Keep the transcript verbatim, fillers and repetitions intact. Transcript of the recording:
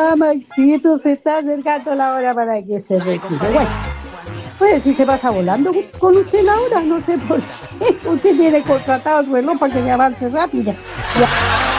Ya, Maxito, se está acercando la hora para que se retire. Bueno, pues si se pasa volando con usted la hora, no sé por qué. Usted tiene contratado el reloj para que se avance rápido. Ya.